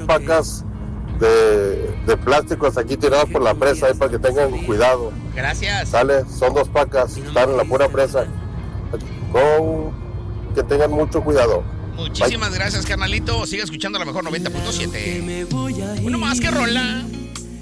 pacas de plásticos aquí tiradas por la presa, ahí para que tengan cuidado. Gracias. Sale, son 2 pacas, están en la pura presa. Que tengan mucho cuidado. Muchísimas gracias, carnalito. Sigue escuchando a la mejor 90.7. Bueno, más que rola.